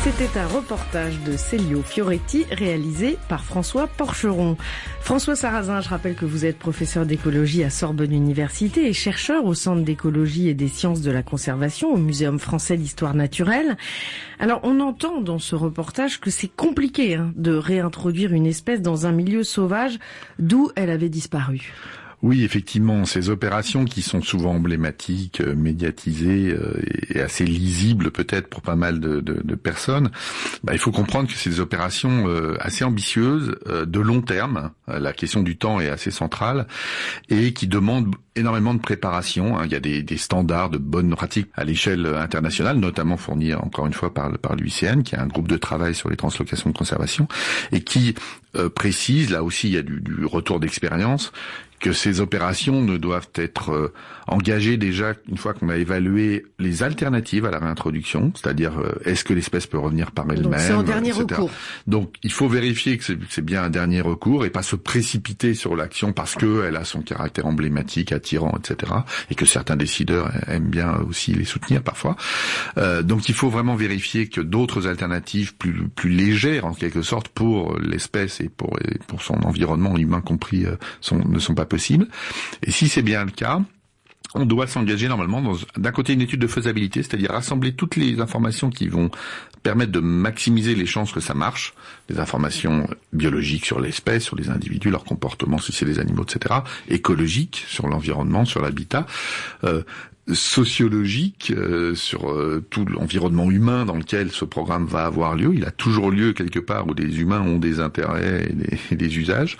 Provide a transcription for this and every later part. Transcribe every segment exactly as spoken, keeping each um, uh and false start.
C'était un reportage de Célio Fioretti réalisé par François Porcheron. François Sarrazin, je rappelle que vous êtes professeur d'écologie à Sorbonne Université et chercheur au Centre d'écologie et des sciences de la conservation au Muséum français d'histoire naturelle. Alors on entend dans ce reportage que c'est compliqué hein, de réintroduire une espèce dans un milieu sauvage d'où elle avait disparu. Oui, effectivement, ces opérations qui sont souvent emblématiques, euh, médiatisées euh, et assez lisibles peut-être pour pas mal de, de, de personnes, bah, il faut comprendre que c'est des opérations euh, assez ambitieuses, euh, de long terme. La question du temps est assez centrale et qui demandent énormément de préparation. Hein. Il y a des, des standards de bonnes pratiques à l'échelle internationale, notamment fournis encore une fois par, par l'U I C N, qui est un groupe de travail sur les translocations de conservation et qui euh, précise, là aussi il y a du, du retour d'expérience, que ces opérations ne doivent être euh, engagées déjà une fois qu'on a évalué les alternatives à la réintroduction, c'est-à-dire euh, est-ce que l'espèce peut revenir par elle-même. Donc c'est en dernier et cetera. recours. Donc il faut vérifier que c'est, c'est bien un dernier recours et pas se précipiter sur l'action parce que elle a son caractère emblématique, attirant, et cetera. Et que certains décideurs aiment bien aussi les soutenir parfois. Euh, donc il faut vraiment vérifier que d'autres alternatives plus plus légères en quelque sorte pour l'espèce et pour et pour son environnement humain compris euh, sont, ne sont pas possible. Et si c'est bien le cas, on doit s'engager normalement dans, d'un côté, une étude de faisabilité, c'est-à-dire rassembler toutes les informations qui vont permettre de maximiser les chances que ça marche, des informations biologiques sur l'espèce, sur les individus, leur comportement, si c'est des animaux, et cetera, écologiques, sur l'environnement, sur l'habitat, euh, sociologique euh, sur euh, tout l'environnement humain dans lequel ce programme va avoir lieu. Il a toujours lieu quelque part où des humains ont des intérêts et des, et des usages.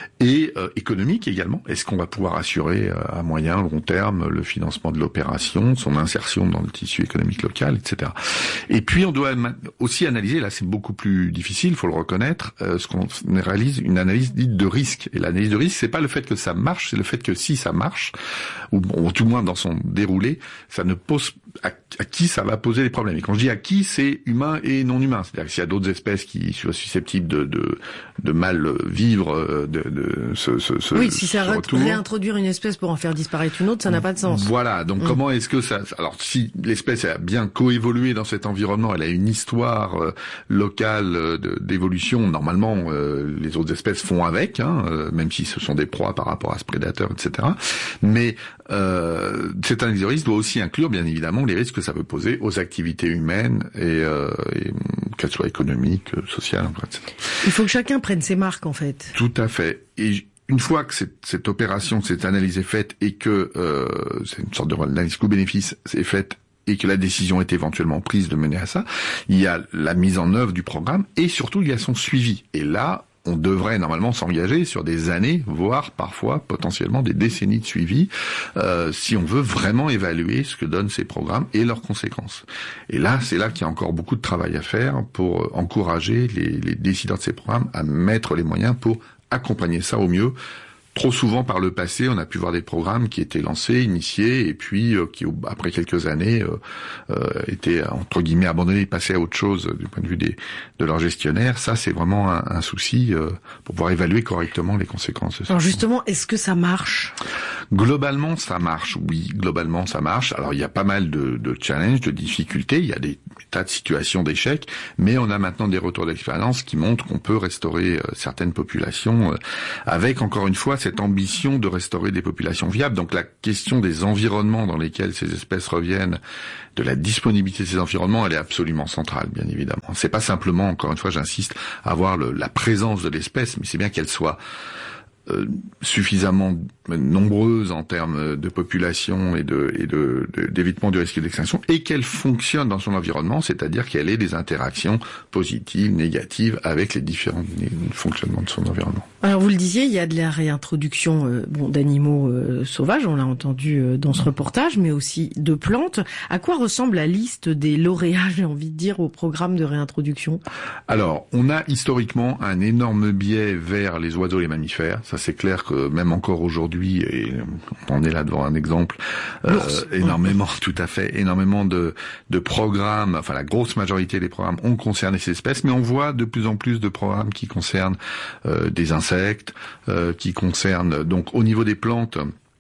Et euh, économique également. Est-ce qu'on va pouvoir assurer euh, à moyen, long terme le financement de l'opération, son insertion dans le tissu économique local, et cetera. Et puis on doit aussi analyser, là c'est beaucoup plus difficile, il faut le reconnaître, euh, ce qu'on réalise, une analyse dite de risque. Et l'analyse de risque, c'est pas le fait que ça marche, c'est le fait que si ça marche, ou, ou tout moins dans son déroulé, ça ne pose à, à qui ça va poser des problèmes. Et quand je dis à qui, c'est humain et non humain. C'est-à-dire que s'il y a d'autres espèces qui soient susceptibles de, de, de mal vivre, de, de Ce, ce, ce, oui, si ça ré- réintroduire une espèce pour en faire disparaître une autre, ça n'a pas de sens. Voilà, donc mmh. comment est-ce que ça... Alors, si l'espèce a bien coévolué dans cet environnement, elle a une histoire euh, locale euh, de, d'évolution, normalement, euh, les autres espèces font avec, hein, euh, même si ce sont des proies par rapport à ce prédateur, et cetera. Mais euh, cette analyse de risque doit aussi inclure, bien évidemment, les risques que ça peut poser aux activités humaines, et, euh, et qu'elles soient économiques, sociales, et cetera. Il faut que chacun prenne ses marques, en fait. Tout à fait. Et une fois que cette, cette opération, cette analyse est faite et que euh, c'est une sorte d'analyse coût-bénéfice est faite et que la décision est éventuellement prise de mener à ça, il y a la mise en œuvre du programme et surtout il y a son suivi. Et là, on devrait normalement s'engager sur des années, voire parfois potentiellement des décennies de suivi, euh, si on veut vraiment évaluer ce que donnent ces programmes et leurs conséquences. Et là, c'est là qu'il y a encore beaucoup de travail à faire pour encourager les, les décideurs de ces programmes à mettre les moyens pour accompagner ça au mieux. Trop souvent, par le passé, on a pu voir des programmes qui étaient lancés, initiés, et puis euh, qui, après quelques années, euh, euh, étaient entre guillemets abandonnés et passés à autre chose du point de vue des de leurs gestionnaires. Ça, c'est vraiment un, un souci euh, pour pouvoir évaluer correctement les conséquences de ça. Alors justement, est-ce que ça marche ? Globalement, ça marche. Oui, globalement, ça marche. Alors, il y a pas mal de, de challenges, de difficultés. Il y a des tas de situations d'échecs, mais on a maintenant des retours d'expérience qui montrent qu'on peut restaurer euh, certaines populations euh, avec, encore une fois, cette ambition de restaurer des populations viables. Donc la question des environnements dans lesquels ces espèces reviennent, de la disponibilité de ces environnements, elle est absolument centrale, bien évidemment. C'est pas simplement, encore une fois, j'insiste, avoir le, la présence de l'espèce, mais c'est bien qu'elle soit euh, suffisamment nombreuses en termes de population et de et de, de d'évitement du risque d'extinction et qu'elle fonctionne dans son environnement, c'est-à-dire qu'elle ait des interactions positives, négatives avec les différents fonctionnements de son environnement. Alors vous le disiez, il y a de la réintroduction euh, bon d'animaux euh, sauvages, on l'a entendu euh, dans ce reportage, mais aussi de plantes. À quoi ressemble la liste des lauréats, j'ai envie de dire, au programme de réintroduction ? Alors, on a historiquement un énorme biais vers les oiseaux et les mammifères. Ça, c'est clair que même encore aujourd'hui, et on est là devant un exemple, euh, énormément, tout à fait, énormément de, de programmes, enfin la grosse majorité des programmes ont concerné ces espèces, mais on voit de plus en plus de programmes qui concernent euh, des insectes, euh, qui concernent, donc au niveau des plantes,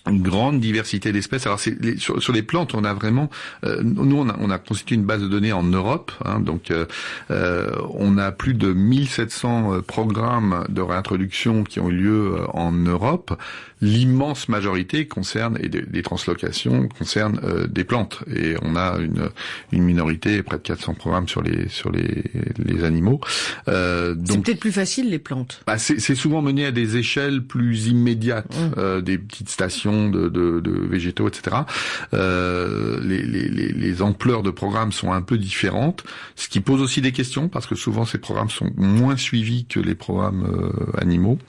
une grande diversité d'espèces. Alors c'est les, sur, sur les plantes, on a vraiment, euh, nous on a, on a constitué une base de données en Europe, hein, donc euh, euh, on a plus de mille sept cents programmes de réintroduction qui ont eu lieu en Europe. L'immense majorité concerne, et des, des translocations concernent euh, des plantes, et on a une, une minorité, près de quatre cents programmes sur les sur les, les animaux. Euh, donc c'est peut-être plus facile les plantes. Bah c'est, c'est souvent mené à des échelles plus immédiates, mmh. euh, des petites stations de, de, de végétaux, et cetera. Euh, les, les, les, les ampleurs de programmes sont un peu différentes, ce qui pose aussi des questions parce que souvent ces programmes sont moins suivis que les programmes euh, animaux.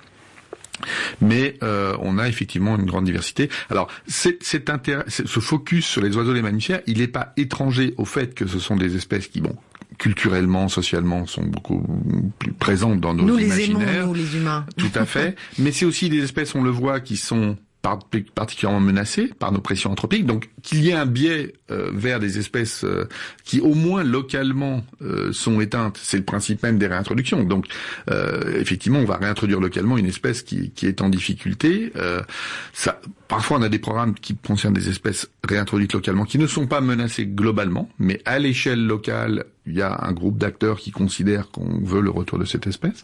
Mais euh, on a effectivement une grande diversité. Alors, c'est, c'est intérêt, c'est, ce focus sur les oiseaux et les mammifères, il n'est pas étranger au fait que ce sont des espèces qui, bon, culturellement, socialement, sont beaucoup plus présentes dans nos nous imaginaires. Nous les aimons, nous les humains. Tout à fait. Mais c'est aussi des espèces, on le voit, qui sont particulièrement menacées par nos pressions anthropiques, donc qu'il y ait un biais euh, vers des espèces euh, qui au moins localement euh, sont éteintes, c'est le principe même des réintroductions. Donc euh, effectivement, on va réintroduire localement une espèce qui, qui est en difficulté. Euh, ça, parfois, on a des programmes qui concernent des espèces réintroduites localement qui ne sont pas menacées globalement, mais à l'échelle locale, il y a un groupe d'acteurs qui considèrent qu'on veut le retour de cette espèce.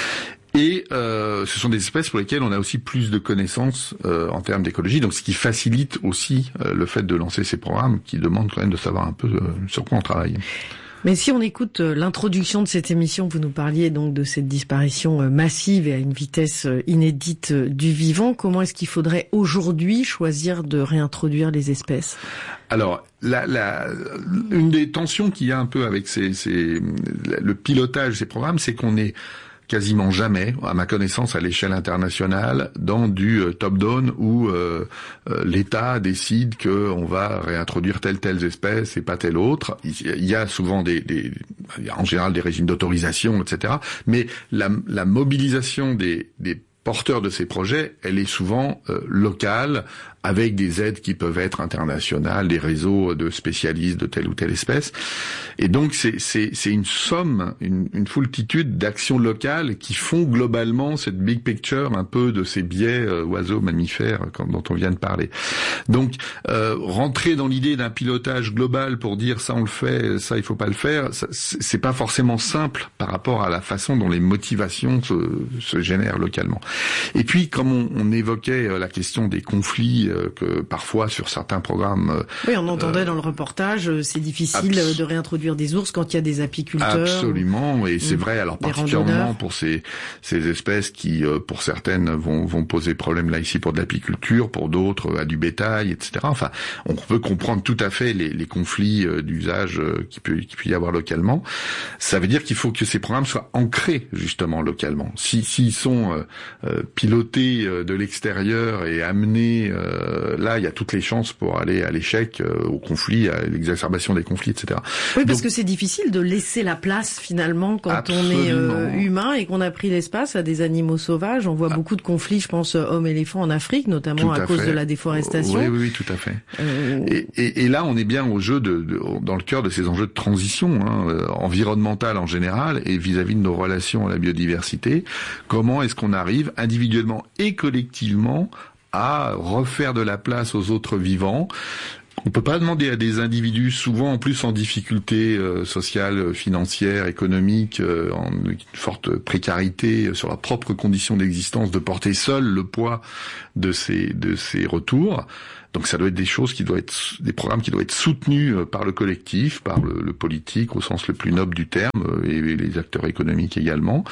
Et euh, ce sont des espèces pour lesquelles on a aussi plus de connaissances euh, en termes d'écologie, donc ce qui facilite aussi euh, le fait de lancer ces programmes qui demandent quand même de savoir un peu euh, sur quoi on travaille. Mais si on écoute l'introduction de cette émission, vous nous parliez donc de cette disparition massive et à une vitesse inédite du vivant, comment est-ce qu'il faudrait aujourd'hui choisir de réintroduire les espèces ? Alors, la, la, une des tensions qu'il y a un peu avec ces, ces, le pilotage de ces programmes, c'est qu'on est quasiment jamais, à ma connaissance, à l'échelle internationale, dans du euh, top-down où euh, euh, l'État décide qu'on va réintroduire telle telle espèce et pas telle autre. Il y a souvent des, des il y a en général des régimes d'autorisation, et cetera. Mais la, la mobilisation des, des porteurs de ces projets, elle est souvent euh, locale, avec des aides qui peuvent être internationales, des réseaux de spécialistes de telle ou telle espèce. Et donc, c'est, c'est, c'est une somme, une, une foultitude d'actions locales qui font globalement cette big picture un peu de ces biais euh, oiseaux, mammifères, comme, dont on vient de parler. Donc, euh, rentrer dans l'idée d'un pilotage global pour dire ça on le fait, ça il faut pas le faire, ça, c'est pas forcément simple par rapport à la façon dont les motivations se, se génèrent localement. Et puis, comme on, on évoquait la question des conflits que parfois sur certains programmes... Oui, on entendait euh, dans le reportage, c'est difficile abs- de réintroduire des ours quand il y a des apiculteurs. Absolument, et c'est mmh, vrai, alors particulièrement randonneurs. pour ces, ces espèces qui, pour certaines, vont, vont poser problème là ici pour de l'apiculture, pour d'autres à du bétail, et cetera. Enfin, on peut comprendre tout à fait les, les conflits d'usage qui peut, qui peut y avoir localement. Ça veut dire qu'il faut que ces programmes soient ancrés justement localement. Si, s'ils sont euh, pilotés de l'extérieur et amenés... Euh, là, il y a toutes les chances pour aller à l'échec, euh, au conflit, à l'exacerbation des conflits, et cetera. Oui, parce Donc, que c'est difficile de laisser la place, finalement, quand absolument. on est euh, humain et qu'on a pris l'espace à des animaux sauvages. On voit ah. beaucoup de conflits, je pense, hommes-éléphants en Afrique, notamment à, à cause fait. de la déforestation. Oui, oui, oui, tout à fait. Euh... Et, et, et là, on est bien au jeu de, de, dans le cœur de ces enjeux de transition, hein, euh, environnementale en général, et vis-à-vis de nos relations à la biodiversité. Comment est-ce qu'on arrive, individuellement et collectivement, à refaire de la place aux autres vivants? On peut pas demander à des individus, souvent en plus en difficulté euh, sociale, financière, économique, euh, en une forte précarité euh, sur leurs propres conditions d'existence, de porter seul le poids de ces de ces retours. Donc ça doit être des choses qui doivent être, des programmes qui doivent être soutenus par le collectif, par le, le politique au sens le plus noble du terme, et, et les acteurs économiques également.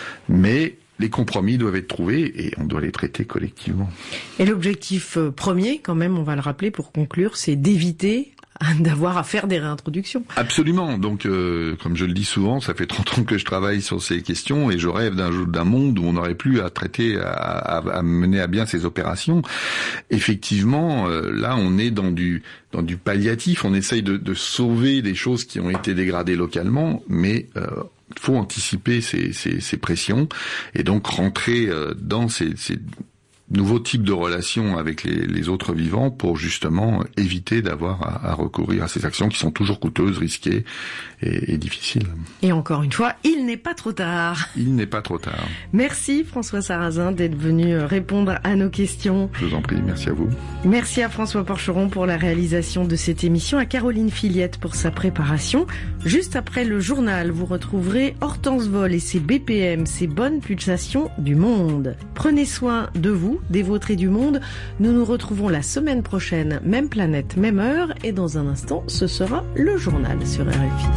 Mais les compromis doivent être trouvés et on doit les traiter collectivement. Et l'objectif premier, quand même, on va le rappeler pour conclure, c'est d'éviter d'avoir à faire des réintroductions. Absolument. Donc, euh, comme je le dis souvent, ça fait trente ans que je travaille sur ces questions et je rêve d'un, d'un monde où on n'aurait plus à traiter, à, à, à mener à bien ces opérations. Effectivement, euh, là, on est dans du dans du palliatif. On essaye de, de sauver des choses qui ont été dégradées localement, mais euh, il faut anticiper ces, ces, ces pressions et donc rentrer euh, dans ces, ces nouveau type de relation avec les, les autres vivants pour justement éviter d'avoir à, à recourir à ces actions qui sont toujours coûteuses, risquées et, et difficiles. Et encore une fois, il n'est pas trop tard. Il n'est pas trop tard. Merci François Sarrazin d'être venu répondre à nos questions. Je vous en prie, merci à vous. Merci à François Porcheron pour la réalisation de cette émission, à Caroline Fillette pour sa préparation. Juste après le journal, vous retrouverez Hortense Vol et ses B P M, ses bonnes pulsations du monde. Prenez soin de vous, des vôtres et du monde. Nous nous retrouvons la semaine prochaine, même planète, même heure, et dans un instant, ce sera le journal sur R F I.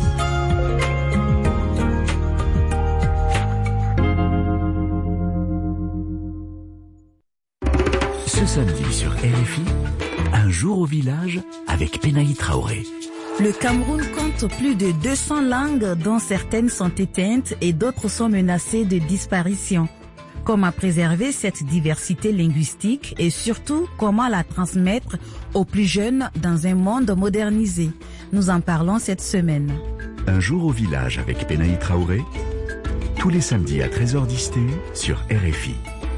Ce samedi sur R F I, un jour au village avec Penaï Traoré. Le Cameroun compte plus de deux cents langues dont certaines sont éteintes et d'autres sont menacées de disparition. Comment préserver cette diversité linguistique et surtout comment la transmettre aux plus jeunes dans un monde modernisé? Nous en parlons cette semaine. Un jour au village avec Penaï Traoré, tous les samedis à treize heures dix T U sur R F I.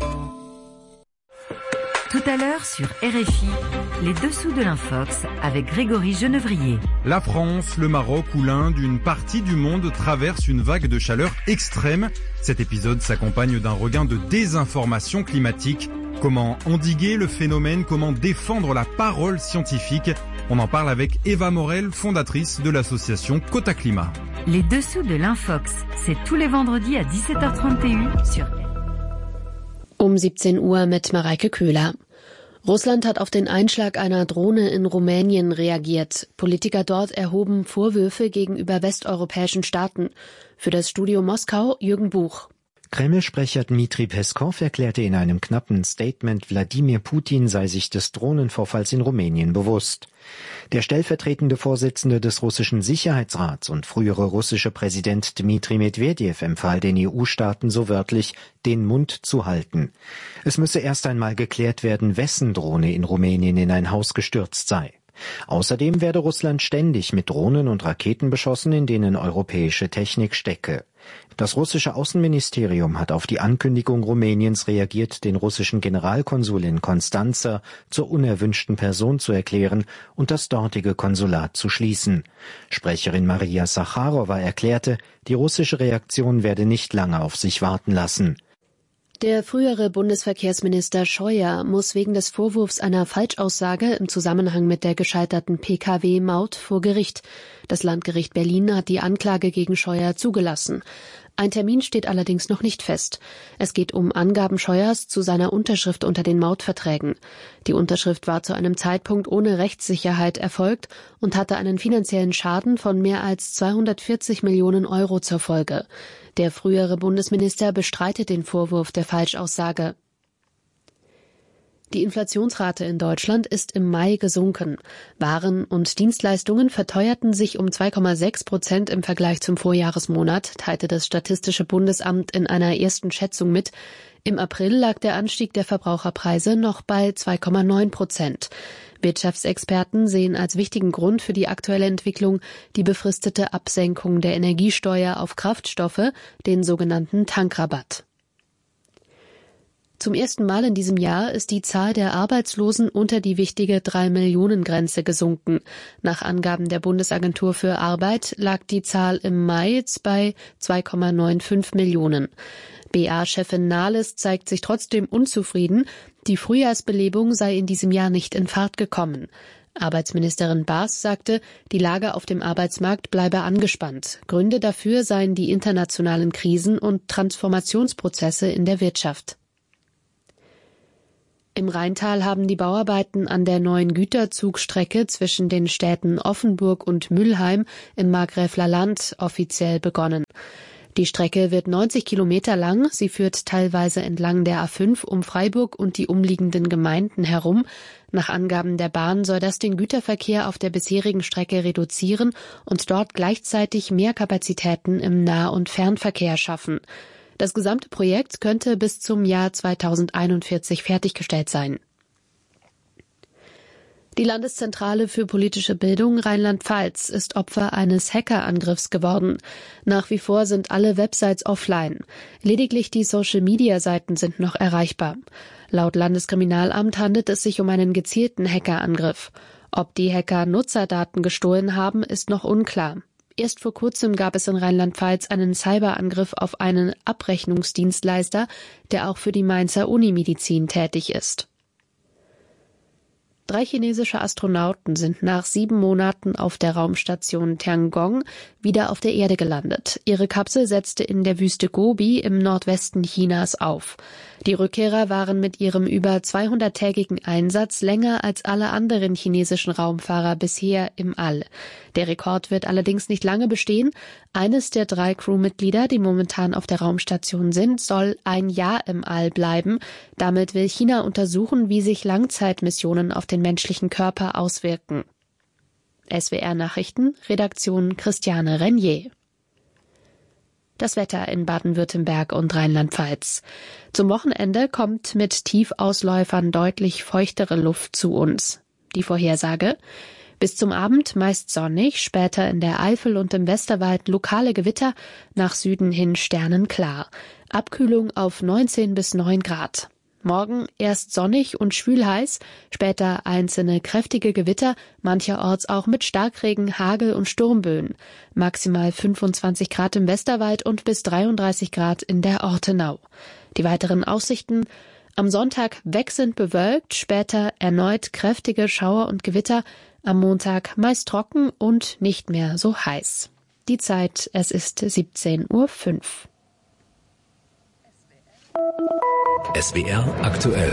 Tout à l'heure sur R F I, les dessous de l'Infox avec Grégory Genevrier. La France, le Maroc ou l'Inde, une partie du monde traverse une vague de chaleur extrême. Cet épisode s'accompagne d'un regain de désinformation climatique. Comment endiguer le phénomène? Comment défendre la parole scientifique? On en parle avec Eva Morel, fondatrice de l'association Quota Climat. Les dessous de l'Infox, c'est tous les vendredis à dix-sept heures trente T U sur Um siebzehn Uhr mit Mareike Köhler. Russland hat auf den Einschlag einer Drohne in Rumänien reagiert. Politiker dort erhoben Vorwürfe gegenüber westeuropäischen Staaten. Für das Studio Moskau Jürgen Buch. Kreml-Sprecher Dmitri Peskov erklärte in einem knappen Statement, Wladimir Putin sei sich des Drohnenvorfalls in Rumänien bewusst. Der stellvertretende Vorsitzende des russischen Sicherheitsrats und frühere russische Präsident Dmitri Medvedev empfahl den E U-Staaten so wörtlich, den Mund zu halten. Es müsse erst einmal geklärt werden, wessen Drohne in Rumänien in ein Haus gestürzt sei. Außerdem werde Russland ständig mit Drohnen und Raketen beschossen, in denen europäische Technik stecke. Das russische Außenministerium hat auf die Ankündigung Rumäniens reagiert, den russischen Generalkonsul in Konstanza zur unerwünschten Person zu erklären und das dortige Konsulat zu schließen. Sprecherin Maria Sacharowa erklärte, die russische Reaktion werde nicht lange auf sich warten lassen. Der frühere Bundesverkehrsminister Scheuer muss wegen des Vorwurfs einer Falschaussage im Zusammenhang mit der gescheiterten P K W-Maut vor Gericht. Das Landgericht Berlin hat die Anklage gegen Scheuer zugelassen. Ein Termin steht allerdings noch nicht fest. Es geht um Angaben Scheuers zu seiner Unterschrift unter den Mautverträgen. Die Unterschrift war zu einem Zeitpunkt ohne Rechtssicherheit erfolgt und hatte einen finanziellen Schaden von mehr als zweihundertvierzig Millionen Euro zur Folge. Der frühere Bundesminister bestreitet den Vorwurf der Falschaussage. Die Inflationsrate in Deutschland ist im Mai gesunken. Waren und Dienstleistungen verteuerten sich um zwei Komma sechs Prozent im Vergleich zum Vorjahresmonat, teilte das Statistische Bundesamt in einer ersten Schätzung mit. Im April lag der Anstieg der Verbraucherpreise noch bei zwei Komma neun Prozent. Wirtschaftsexperten sehen als wichtigen Grund für die aktuelle Entwicklung die befristete Absenkung der Energiesteuer auf Kraftstoffe, den sogenannten Tankrabatt. Zum ersten Mal in diesem Jahr ist die Zahl der Arbeitslosen unter die wichtige drei-Millionen-Grenze gesunken. Nach Angaben der Bundesagentur für Arbeit lag die Zahl im Mai jetzt bei zwei Komma fünfundneunzig Millionen. B A-Chefin Nahles zeigt sich trotzdem unzufrieden. Die Frühjahrsbelebung sei in diesem Jahr nicht in Fahrt gekommen. Arbeitsministerin Baas sagte, die Lage auf dem Arbeitsmarkt bleibe angespannt. Gründe dafür seien die internationalen Krisen und Transformationsprozesse in der Wirtschaft. Im Rheintal haben die Bauarbeiten an der neuen Güterzugstrecke zwischen den Städten Offenburg und Mülheim im Markgräfler Land offiziell begonnen. Die Strecke wird neunzig Kilometer lang. Sie führt teilweise entlang der A fünf um Freiburg und die umliegenden Gemeinden herum. Nach Angaben der Bahn soll das den Güterverkehr auf der bisherigen Strecke reduzieren und dort gleichzeitig mehr Kapazitäten im Nah- und Fernverkehr schaffen. Das gesamte Projekt könnte bis zum Jahr zweitausendeinundvierzig fertiggestellt sein. Die Landeszentrale für politische Bildung Rheinland-Pfalz ist Opfer eines Hackerangriffs geworden. Nach wie vor sind alle Websites offline. Lediglich die Social-Media-Seiten sind noch erreichbar. Laut Landeskriminalamt handelt es sich um einen gezielten Hackerangriff. Ob die Hacker Nutzerdaten gestohlen haben, ist noch unklar. Erst vor kurzem gab es in Rheinland-Pfalz einen Cyberangriff auf einen Abrechnungsdienstleister, der auch für die Mainzer Unimedizin tätig ist. Drei chinesische Astronauten sind nach sieben Monaten auf der Raumstation Tiangong wieder auf der Erde gelandet. Ihre Kapsel setzte in der Wüste Gobi im Nordwesten Chinas auf. Die Rückkehrer waren mit ihrem über zweihunderttägigen Einsatz länger als alle anderen chinesischen Raumfahrer bisher im All. Der Rekord wird allerdings nicht lange bestehen. Eines der drei Crewmitglieder, die momentan auf der Raumstation sind, soll ein Jahr im All bleiben. Damit will China untersuchen, wie sich Langzeitmissionen auf den menschlichen Körper auswirken. S W R Nachrichten, Redaktion Christiane Renier. Das Wetter in Baden-Württemberg und Rheinland-Pfalz. Zum Wochenende kommt mit Tiefausläufern deutlich feuchtere Luft zu uns. Die Vorhersage: Bis zum Abend meist sonnig, später in der Eifel und im Westerwald lokale Gewitter, nach Süden hin sternenklar. Abkühlung auf neunzehn bis neun Grad. Morgen erst sonnig und schwülheiß, später einzelne kräftige Gewitter, mancherorts auch mit Starkregen, Hagel und Sturmböen. Maximal fünfundzwanzig Grad im Westerwald und bis dreiunddreißig Grad in der Ortenau. Die weiteren Aussichten: Am Sonntag wechselnd bewölkt, später erneut kräftige Schauer und Gewitter, am Montag meist trocken und nicht mehr so heiß. Die Zeit, es ist siebzehn Uhr fünf. S W R aktuell.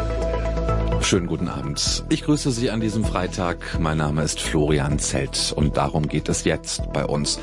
Schönen guten Abend. Ich grüße Sie an diesem Freitag. Mein Name ist Florian Zelt und darum geht es jetzt bei uns.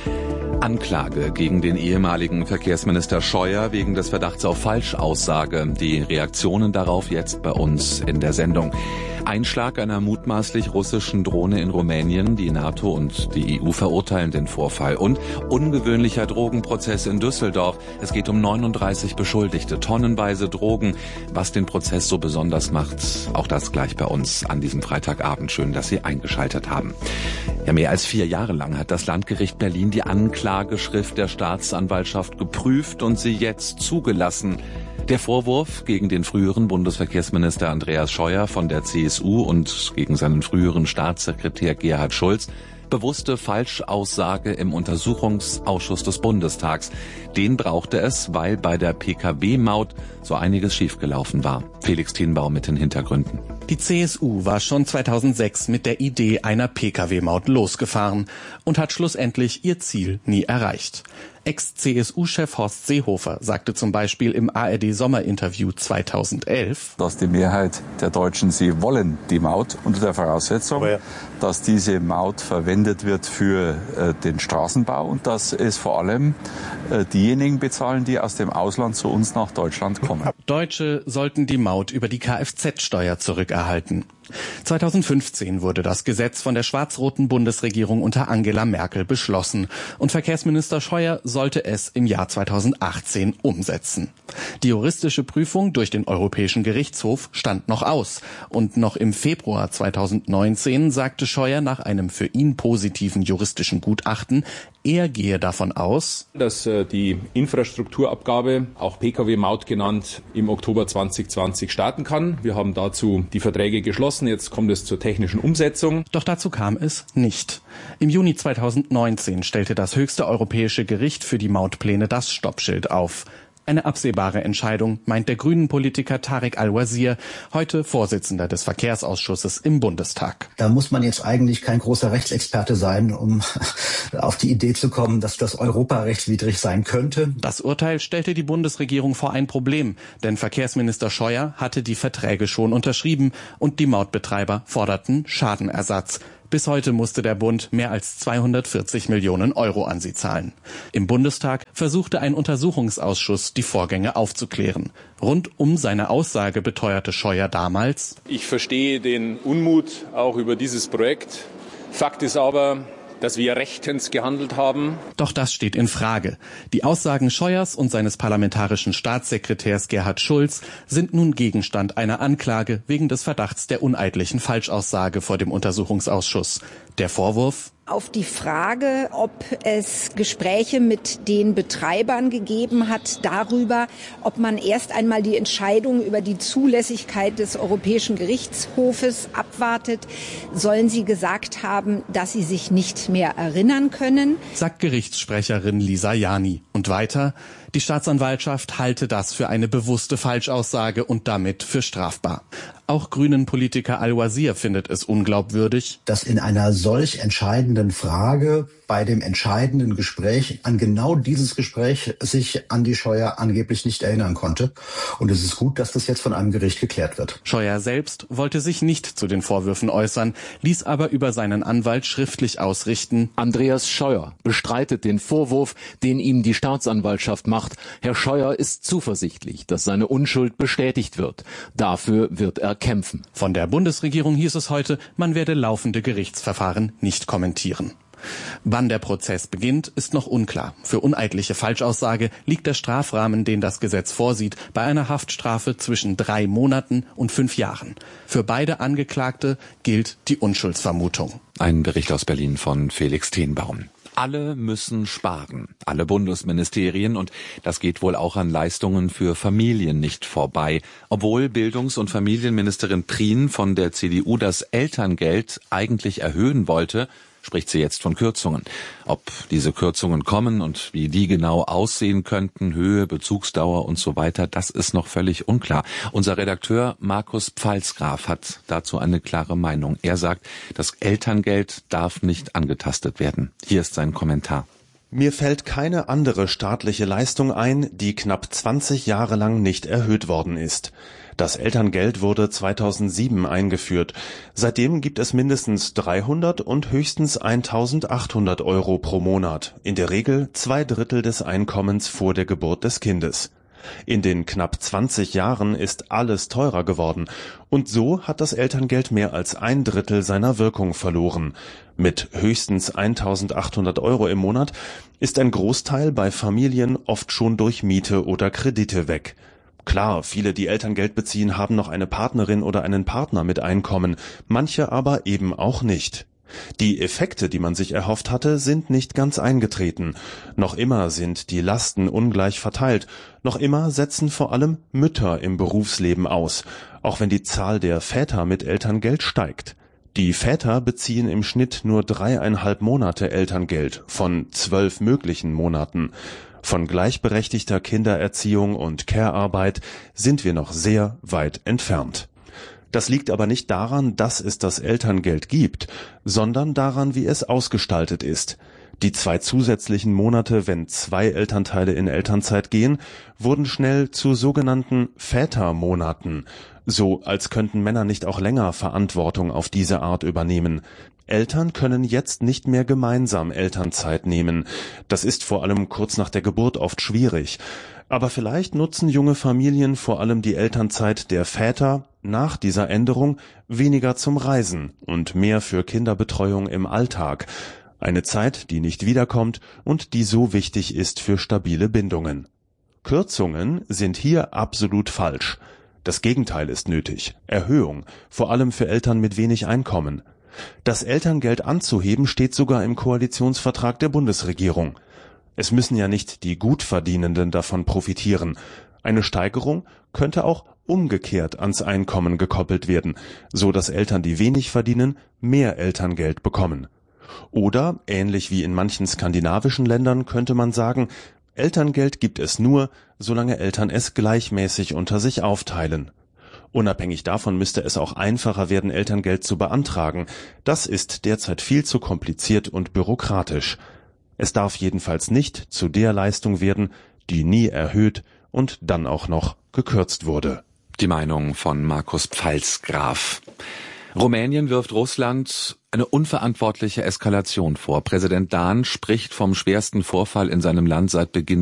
Anklage gegen den ehemaligen Verkehrsminister Scheuer wegen des Verdachts auf Falschaussage. Die Reaktionen darauf jetzt bei uns in der Sendung. Einschlag einer mutmaßlich russischen Drohne in Rumänien. Die NATO und die E U verurteilen den Vorfall. Und ungewöhnlicher Drogenprozess in Düsseldorf. Es geht um neununddreißig Beschuldigte, tonnenweise Drogen. Was den Prozess so besonders macht, auch das gleich bei uns an diesem Freitagabend. Schön, dass Sie eingeschaltet haben. Ja, mehr als vier Jahre lang hat das Landgericht Berlin die Anklageschrift der Staatsanwaltschaft geprüft und sie jetzt zugelassen. Der Vorwurf gegen den früheren Bundesverkehrsminister Andreas Scheuer von der C S U und gegen seinen früheren Staatssekretär Gerhard Schulz: bewusste Falschaussage im Untersuchungsausschuss des Bundestags. Den brauchte es, weil bei der P K W-Maut so einiges schiefgelaufen war. Felix Thienbaum mit den Hintergründen. Die C S U war schon zweitausendsechs mit der Idee einer P K W-Maut losgefahren und hat schlussendlich ihr Ziel nie erreicht. Ex-C S U-Chef Horst Seehofer sagte zum Beispiel im A R D-Sommerinterview zweitausendelf, dass die Mehrheit der Deutschen, sie wollen die Maut unter der Voraussetzung, ja, dass diese Maut verwendet wird für äh, den Straßenbau und dass es vor allem äh, diejenigen bezahlen, die aus dem Ausland zu uns nach Deutschland kommen. Deutsche sollten die Maut über die Kfz-Steuer zurückerhalten. zweitausendfünfzehn wurde das Gesetz von der schwarz-roten Bundesregierung unter Angela Merkel beschlossen und Verkehrsminister Scheuer sollte es im Jahr zweitausendachtzehn umsetzen. Die juristische Prüfung durch den Europäischen Gerichtshof stand noch aus und noch im Februar zweitausendneunzehn sagte Scheuer nach einem für ihn positiven juristischen Gutachten, er gehe davon aus, dass äh, die Infrastrukturabgabe, auch P K W-Maut genannt, im Oktober zweitausendzwanzig starten kann. Wir haben dazu die Verträge geschlossen. Jetzt kommt es zur technischen Umsetzung. Doch dazu kam es nicht. Im Juni zweitausendneunzehn stellte das höchste europäische Gericht für die Mautpläne das Stoppschild auf. Eine absehbare Entscheidung, meint der Grünen-Politiker Tarek Al-Wazir, heute Vorsitzender des Verkehrsausschusses im Bundestag. Da muss man jetzt eigentlich kein großer Rechtsexperte sein, um auf die Idee zu kommen, dass das europarechtswidrig sein könnte. Das Urteil stellte die Bundesregierung vor ein Problem, denn Verkehrsminister Scheuer hatte die Verträge schon unterschrieben und die Mautbetreiber forderten Schadenersatz. Bis heute musste der Bund mehr als zweihundertvierzig Millionen Euro an sie zahlen. Im Bundestag versuchte ein Untersuchungsausschuss, die Vorgänge aufzuklären. Rund um seine Aussage beteuerte Scheuer damals: Ich verstehe den Unmut auch über dieses Projekt. Fakt ist aber, dass wir rechtens gehandelt haben. Doch das steht in Frage. Die Aussagen Scheuers und seines parlamentarischen Staatssekretärs Gerhard Schulz sind nun Gegenstand einer Anklage wegen des Verdachts der uneidlichen Falschaussage vor dem Untersuchungsausschuss. Der Vorwurf: Auf die Frage, ob es Gespräche mit den Betreibern gegeben hat darüber, ob man erst einmal die Entscheidung über die Zulässigkeit des Europäischen Gerichtshofes abwartet, sollen sie gesagt haben, dass sie sich nicht mehr erinnern können, sagt Gerichtssprecherin Lisa Jani. Und weiter: Die Staatsanwaltschaft halte das für eine bewusste Falschaussage und damit für strafbar. Auch Grünen-Politiker Al-Wazir findet es unglaubwürdig, dass in einer solch entscheidenden Frage bei dem entscheidenden Gespräch an genau dieses Gespräch sich Andi Scheuer angeblich nicht erinnern konnte. Und es ist gut, dass das jetzt von einem Gericht geklärt wird. Scheuer selbst wollte sich nicht zu den Vorwürfen äußern, ließ aber über seinen Anwalt schriftlich ausrichten: Andreas Scheuer bestreitet den Vorwurf, den ihm die Staatsanwaltschaft macht. Herr Scheuer ist zuversichtlich, dass seine Unschuld bestätigt wird. Dafür wird er kämpfen. Von der Bundesregierung hieß es heute, man werde laufende Gerichtsverfahren nicht kommentieren. Wann der Prozess beginnt, ist noch unklar. Für uneidliche Falschaussage liegt der Strafrahmen, den das Gesetz vorsieht, bei einer Haftstrafe zwischen drei Monaten und fünf Jahren. Für beide Angeklagte gilt die Unschuldsvermutung. Ein Bericht aus Berlin von Felix Tenbaum. Alle müssen sparen, alle Bundesministerien, und das geht wohl auch an Leistungen für Familien nicht vorbei. Obwohl Bildungs- und Familienministerin Prien von der C D U das Elterngeld eigentlich erhöhen wollte, spricht sie jetzt von Kürzungen. Ob diese Kürzungen kommen und wie die genau aussehen könnten, Höhe, Bezugsdauer und so weiter, das ist noch völlig unklar. Unser Redakteur Markus Pfalzgraf hat dazu eine klare Meinung. Er sagt, das Elterngeld darf nicht angetastet werden. Hier ist sein Kommentar. Mir fällt keine andere staatliche Leistung ein, die knapp zwanzig Jahre lang nicht erhöht worden ist. Das Elterngeld wurde zweitausendsieben eingeführt. Seitdem gibt es mindestens dreihundert und höchstens eintausendachthundert Euro pro Monat. In der Regel zwei Drittel des Einkommens vor der Geburt des Kindes. In den knapp zwanzig Jahren ist alles teurer geworden. Und so hat das Elterngeld mehr als ein Drittel seiner Wirkung verloren. Mit höchstens eintausendachthundert Euro im Monat ist ein Großteil bei Familien oft schon durch Miete oder Kredite weg. Klar, viele, die Elterngeld beziehen, haben noch eine Partnerin oder einen Partner mit Einkommen, manche aber eben auch nicht. Die Effekte, die man sich erhofft hatte, sind nicht ganz eingetreten. Noch immer sind die Lasten ungleich verteilt. Noch immer setzen vor allem Mütter im Berufsleben aus, auch wenn die Zahl der Väter mit Elterngeld steigt. Die Väter beziehen im Schnitt nur dreieinhalb Monate Elterngeld von zwölf möglichen Monaten. Von gleichberechtigter Kindererziehung und Care-Arbeit sind wir noch sehr weit entfernt. Das liegt aber nicht daran, dass es das Elterngeld gibt, sondern daran, wie es ausgestaltet ist. Die zwei zusätzlichen Monate, wenn zwei Elternteile in Elternzeit gehen, wurden schnell zu sogenannten Vätermonaten, so als könnten Männer nicht auch länger Verantwortung auf diese Art übernehmen. Eltern können jetzt nicht mehr gemeinsam Elternzeit nehmen. Das ist vor allem kurz nach der Geburt oft schwierig. Aber vielleicht nutzen junge Familien vor allem die Elternzeit der Väter nach dieser Änderung weniger zum Reisen und mehr für Kinderbetreuung im Alltag. Eine Zeit, die nicht wiederkommt und die so wichtig ist für stabile Bindungen. Kürzungen sind hier absolut falsch. Das Gegenteil ist nötig. Erhöhung, vor allem für Eltern mit wenig Einkommen. Das Elterngeld anzuheben steht sogar im Koalitionsvertrag der Bundesregierung. Es müssen ja nicht die Gutverdienenden davon profitieren. Eine Steigerung könnte auch umgekehrt ans Einkommen gekoppelt werden, so dass Eltern, die wenig verdienen, mehr Elterngeld bekommen. Oder, ähnlich wie in manchen skandinavischen Ländern, könnte man sagen, Elterngeld gibt es nur, solange Eltern es gleichmäßig unter sich aufteilen. Unabhängig davon müsste es auch einfacher werden, Elterngeld zu beantragen. Das ist derzeit viel zu kompliziert und bürokratisch. Es darf jedenfalls nicht zu der Leistung werden, die nie erhöht und dann auch noch gekürzt wurde. Die Meinung von Markus Pfalzgraf. Rumänien wirft Russland eine unverantwortliche Eskalation vor. Präsident Dahn spricht vom schwersten Vorfall in seinem Land seit Beginn